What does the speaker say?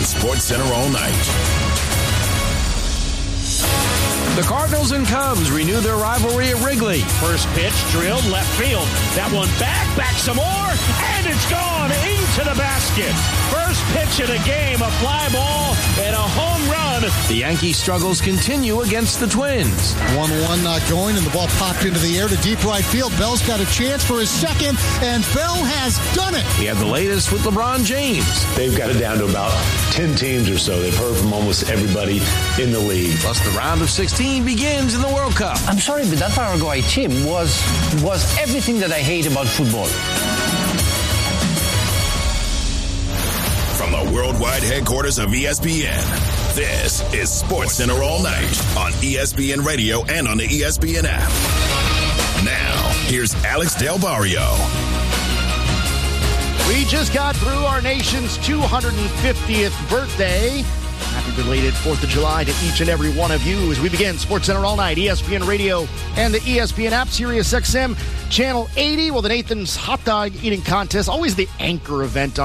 SportsCenter all night. The Cardinals and Cubs renew their rivalry at Wrigley. First pitch, drilled left field. That one back some more, and it's gone into the basket. First pitch of the game, a fly ball and a home run. The Yankees' struggles continue against the Twins. 1-1 not going, and the ball popped into the air to deep right field. Bell's got a chance for his second, and Bell has done it. We have the latest with LeBron James. They've got it down to about 10 teams or so. They've heard from almost everybody in the league. Plus, the round of 16 begins in the World Cup. I'm sorry, but that Paraguay team was everything that I hate about football. From the worldwide headquarters of ESPN, this is SportsCenter all night on ESPN Radio and on the ESPN app. Now, here's Alex Del Barrio. We just got through our nation's 250th birthday. Happy belated 4th of July to each and every one of you as we begin SportsCenter all night, ESPN Radio and the ESPN app, Sirius XM, Channel 80. Well, the Nathan's Hot Dog Eating Contest, always the anchor event on